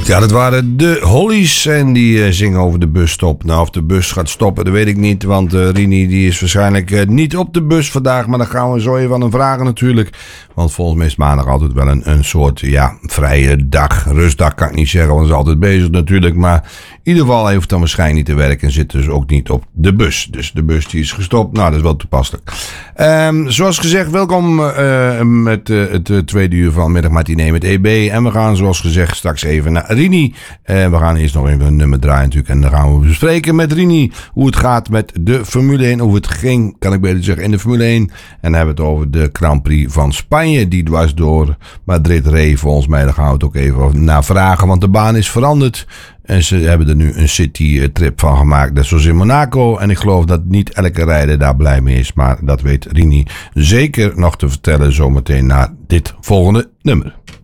Ja, dat waren de Hollies en die zingen over de busstop. Nou, of de bus gaat stoppen, dat weet ik niet, want Rini die is waarschijnlijk niet op de bus vandaag. Maar dan gaan we zo even aan hem vragen natuurlijk. Want volgens mij is maandag altijd wel een soort, vrije dag. Rustdag kan ik niet zeggen, want hij is altijd bezig natuurlijk. Maar in ieder geval heeft dan waarschijnlijk niet te werken en zit dus ook niet op de bus. Dus de bus die is gestopt. Nou, dat is wel toepasselijk. Zoals gezegd, welkom met het tweede uur van Middagmatinee met EB. En we gaan zoals gezegd straks even naar Rini. We gaan eerst nog even een nummer draaien natuurlijk. En dan gaan we bespreken met Rini hoe het gaat met de Formule 1. Hoe het ging, kan ik beter zeggen, in de Formule 1. En dan hebben we het over de Grand Prix van Spanje. Die dwars door Madrid reed. Volgens mij, daar gaan we het ook even naar vragen. Want de baan is veranderd. En ze hebben er nu een citytrip van gemaakt. Net zoals in Monaco. En ik geloof dat niet elke rijder daar blij mee is. Maar dat weet Rini zeker nog te vertellen zometeen na dit volgende nummer.